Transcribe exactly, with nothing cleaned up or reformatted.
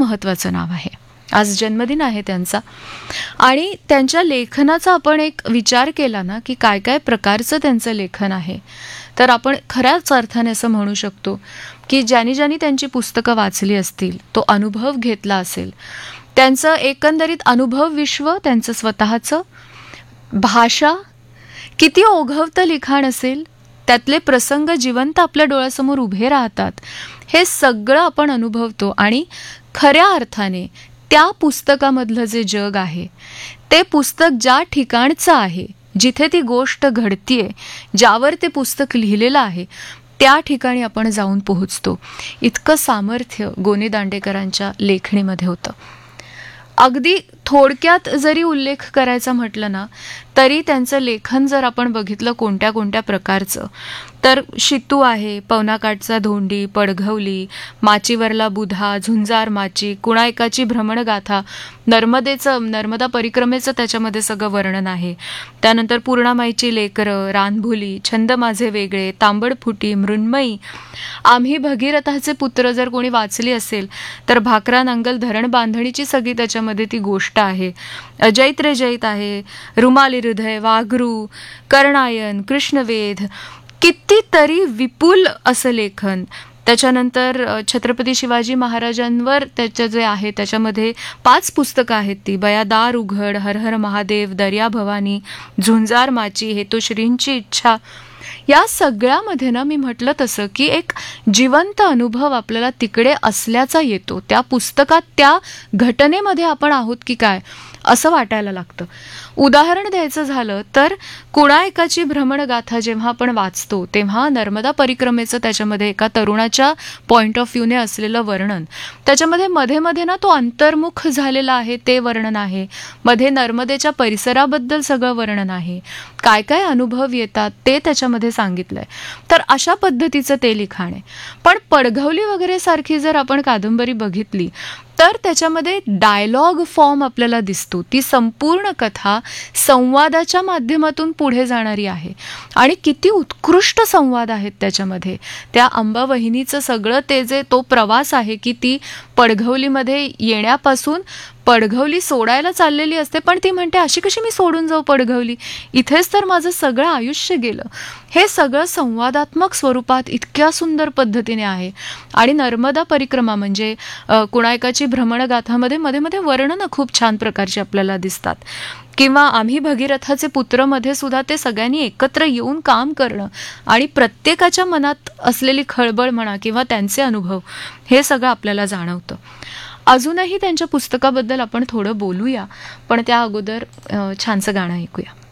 महत्त्वाचं नाव आहे. आज जन्मदिन आहे त्यांचा. आणि त्यांच्या लेखनाचा आपण एक विचार केला ना की काय काय प्रकारचं त्यांचं लेखन आहे, तर आपण खऱ्याच अर्थाने असं म्हणू शकतो की ज्यांनी ज्यांनी त्यांची पुस्तकं वाचली असतील, तो अनुभव घेतला असेल, त्यांचं एकंदरीत अनुभव विश्व, त्यांचं स्वतःचं भाषा, किती ओघवतं लिखाण असेल, त्यातले प्रसंग जिवंत आपल्या डोळ्यासमोर उभे राहतात, हे सगळं आपण अनुभवतो. आणि खऱ्या अर्थाने त्या पुस्तकामधलं जे जग आहे, ते पुस्तक ज्या ठिकाणचं आहे, जिथे ती गोष्ट घडतीये, ज्यावर ते पुस्तक लिहिलेलं आहे, त्या ठिकाणी आपण जाऊन पोहोचतो. इतकं सामर्थ्य गोनी दांडेकरांच्या लेखणीमध्ये होतं. अगदी थोडक्यात जरी उल्लेख करायचा म्हटलं ना, तरी त्यांचं लेखन जर आपण बघितलं कोणत्या कोणत्या प्रकारचं, तर शितू आहे, पवनाकाठचा धोंडी, पडघवली, माचीवरला बुधा, झुंजार माची, कुणाएकाची भ्रमणगाथा, नर्मदेचं नर्मदा परिक्रमेचं त्याच्यामध्ये सगळं वर्णन आहे. त्यानंतर पूर्णामाईची लेकरं, रानभुली, छंद माझे वेगळे, तांबडफुटी, मृण्मयी, आम्ही भगीरथाचे पुत्र जर कोणी वाचली असेल तर भाकरा नांगल धरण बांधणीची सगळी त्याच्यामध्ये ती गोष्ट आहे. अजैत रे जैत आहे, रुमाली हृदय, वाघरू, कर्णायन, कृष्णवेध, कितीतरी विपुल असं लेखन. त्याच्यानंतर छत्रपती शिवाजी महाराजांवर त्याचं जे आहे त्याच्यामध्ये पाच पुस्तकं आहेत ती, बयादार उघड, हर हर महादेव, दर्या भवानी, झुंजार माची, हेतू श्रींची इच्छा. या सगळ्यामध्ये ना मी म्हटलं तसं की एक जिवंत अनुभव आपल्याला तिकडे असल्याचा येतो. त्या पुस्तकात त्या घटनेमध्ये आपण आहोत की काय असं वाटायला लागतं. उदाहरण द्यायचं झालं तर कुणाएकाची भ्रमणगाथा जेव्हा आपण वाचतो तेव्हा नर्मदा परिक्रमेचं त्याच्यामध्ये एका तरुणाच्या पॉइंट ऑफ व्ह्यूने असलेलं वर्णन, त्याच्यामध्ये मध्ये मध्ये ना तो अंतर्मुख झालेला आहे ते वर्णन आहे, मध्ये नर्मदेच्या परिसराबद्दल सगळं वर्णन आहे, काय काय अनुभव येतात ते त्याच्यामध्ये सांगितलंय. तर अशा पद्धतीचं ते लिखाण आहे. पण पडघवली वगैरे सारखी जर आपण कादंबरी बघितली तर त्याच्यामध्ये डायलॉग फॉर्म आपल्याला दिसतो. ती संपूर्ण कथा संवादाच्या माध्यमातून पुढे जाणारी आहे आणि किती उत्कृष्ट संवाद आहेत त्याच्यामध्ये. त्या अंबा वहिनीचं सगळं ते जे तो प्रवास आहे की ती पडघवलीमध्ये येण्यापासून पडघवली सोडायला चाललेली असते, पण ती म्हणते अशी कशी मी सोडून जाऊ पडघवली, इथेच तर माझं सगळं आयुष्य गेलं. हे सगळं संवादात्मक स्वरूपात इतक्या सुंदर पद्धतीने आहे. आणि नर्मदा परिक्रमा म्हणजे कुणाएकाची भ्रमणगाथामध्ये मध्ये मध्ये वर्णनं खूप छान प्रकारची आपल्याला दिसतात. किंवा आम्ही भगीरथाचे पुत्र मध्ये सुद्धा ते सगळ्यांनी एकत्र येऊन काम करणं आणि प्रत्येकाच्या मनात असलेली खळबळ म्हणा किंवा त्यांचे अनुभव, हे सगळं आपल्याला जाणवतं. अजूनही त्यांच्या पुस्तकाबद्दल आपण थोडं बोलूया, पण त्या अगोदर छानसं गाणं ऐकूया.